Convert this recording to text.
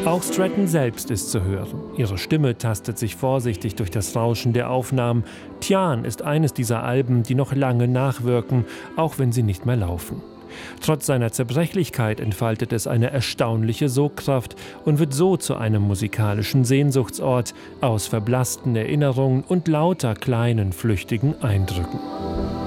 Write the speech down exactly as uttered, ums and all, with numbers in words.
Auch Stratton selbst ist zu hören. Ihre Stimme tastet sich vorsichtig durch das Rauschen der Aufnahmen. Tian ist eines dieser Alben, die noch lange nachwirken, auch wenn sie nicht mehr laufen. Trotz seiner Zerbrechlichkeit entfaltet es eine erstaunliche Sogkraft und wird so zu einem musikalischen Sehnsuchtsort aus verblassten Erinnerungen und lauter kleinen, flüchtigen Eindrücken.